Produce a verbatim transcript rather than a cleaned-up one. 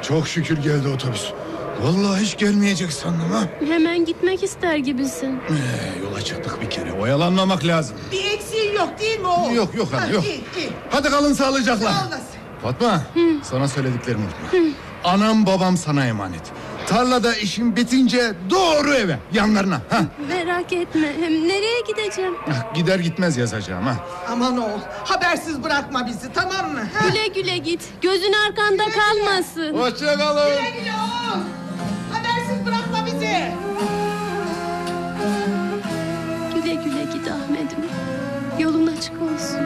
Çok şükür geldi otobüs. Vallahi hiç gelmeyecek sandım ha. Hemen gitmek ister gibisin. Ee, yola çıktık bir kere. Oyalanmamak lazım. Bir eksiğin yok değil mi oğul? Yok yok hanım yok. İyi iyi. Hadi kalın sağlıcakla. Sağ olasın. Fatma, sana söylediklerimi unutma. Anam babam sana emanet. Tarlada işin bitince doğru eve, yanlarına. Ha? Merak etme. Hem nereye gideceğim? Ah, gider gitmez yazacağım ha. Aman oğul, habersiz bırakma bizi, tamam mı? Ha? Güle güle git. Gözün arkanda kalmasın. Hoşça kalın. Güle güle oğul. Habersiz bırakma bizi. Güle güle git Ahmet'im. Yolun açık olsun.